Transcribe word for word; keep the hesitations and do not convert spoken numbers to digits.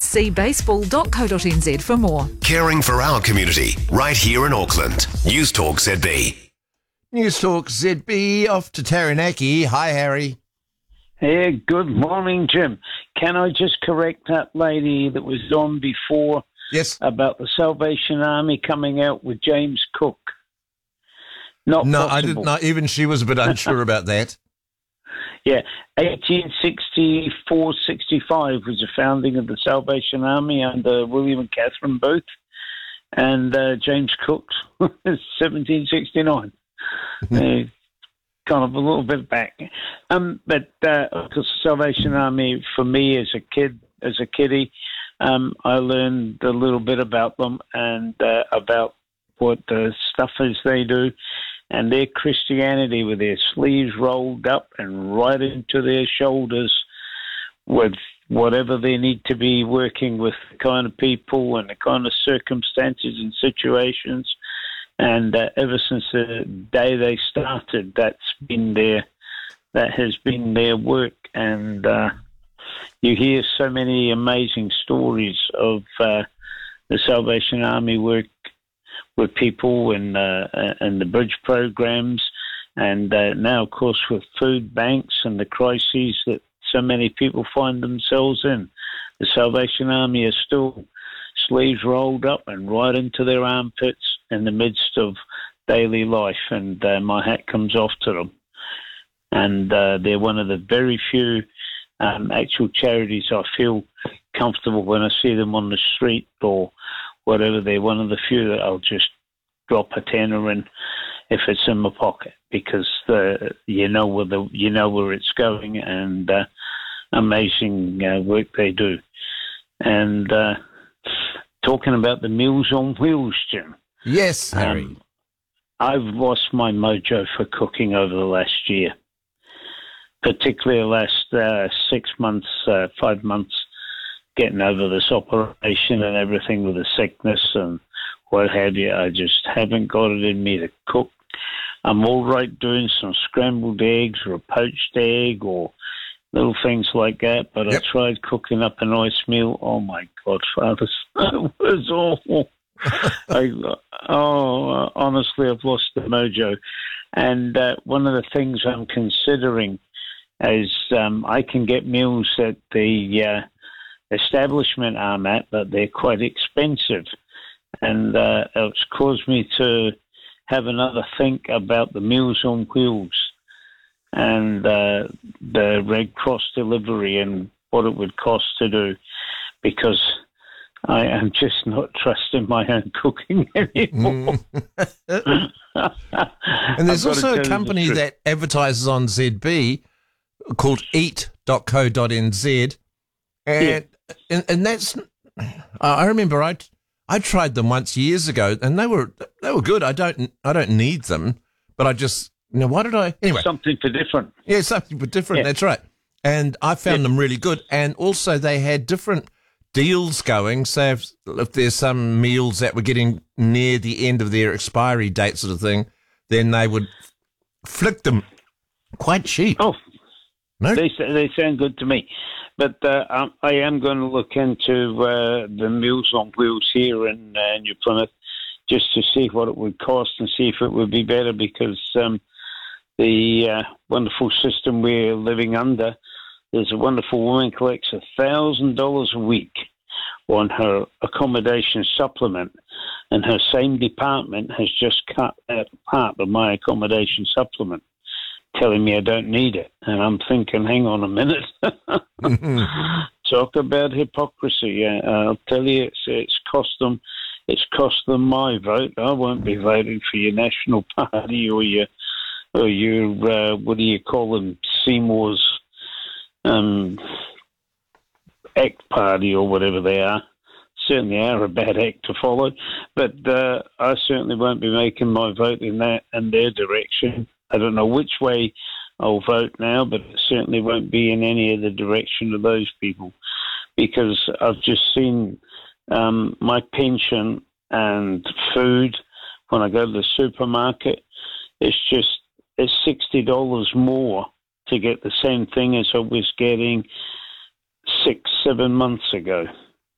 See baseball dot co dot n z for more. Caring for our community, right here in Auckland. News Talk Z B. News Talk Z B, off to Taranaki. Hi, Harry. Yeah, good morning, Jim. Can I just correct that lady that was on before? Yes. About the Salvation Army coming out with James Cook? Not no, possible. I didn't know. Even she was a bit unsure about that. Yeah, eighteen sixty-four sixty-five was the founding of the Salvation Army under William and Catherine Booth, and uh, James Cook, seventeen sixty-nine. uh, kind of a little bit back. Um, but uh, of course, the Salvation Army, for me as a kid, as a kiddie, um, I learned a little bit about them and uh, about what the stuff is they do, and their Christianity with their sleeves rolled up and right into their shoulders with whatever they need to be working with the kind of people and the kind of circumstances and situations. And uh, ever since the day they started, that's been their, that has been their work. And uh, you hear so many amazing stories of uh, the Salvation Army work with people and uh, and the bridge programs, and uh, now, of course, with food banks and the crises that so many people find themselves in. The Salvation Army are still sleeves rolled up and right into their armpits in the midst of daily life, and uh, my hat comes off to them. And uh, they're one of the very few um, actual charities I feel comfortable when I see them on the street or whatever. They're one of the few that I'll just drop a tenner in if it's in my pocket, because the, you know where the you know where it's going, and uh, amazing uh, work they do. And uh, talking about the Meals on Wheels, Jim. Yes, Harry. Um, I've lost my mojo for cooking over the last year, particularly the last uh, six months, uh, five months, getting over this operation and everything with the sickness and what have you. I just haven't got it in me to cook. I'm all right doing some scrambled eggs or a poached egg or little things like that, but yep. I tried cooking up a nice meal. Oh, my God, Father, it was awful. I, oh, honestly, I've lost the mojo. And uh, one of the things I'm considering is um, I can get meals at the uh, establishment I'm at, but they're quite expensive. And uh, it's caused me to have another think about the Meals on Wheels and uh, the Red Cross delivery and what it would cost to do, because I am just not trusting my own cooking anymore. Mm. And there's also a company that advertises on Z B called eat dot co dot n z, and, yeah. and and that's, I remember I I tried them once years ago, and they were they were good. I don't I don't need them, but I just, you know, why did I anyway? Something for different. Yeah, something for different. Yeah. That's right. And I found yeah. them really good, and also they had different deals going. So if, if there's some meals that were getting near the end of their expiry date, sort of thing, then they would flick them quite cheap. Oh, no, they they sound good to me. But uh, I am going to look into uh, the Meals on Wheels here in uh, New Plymouth, just to see what it would cost and see if it would be better, because um, the uh, wonderful system we're living under, there's a wonderful woman collects one thousand dollars a week on her accommodation supplement, and her same department has just cut out part of my accommodation supplement, telling me I don't need it. And I'm thinking, hang on a minute. Talk about hypocrisy. Uh, I'll tell you, it's, it's cost them it's cost them my vote. I won't be voting for your National Party or your, or your uh, what do you call them, Seymour's um, Act Party or whatever they are. Certainly are a bad act to follow. But uh, I certainly won't be making my vote in that in their direction. I don't know which way I'll vote now, but it certainly won't be in any of the direction of those people, because I've just seen um, my pension and food when I go to the supermarket. It's just it's sixty dollars more to get the same thing as I was getting six, seven months ago.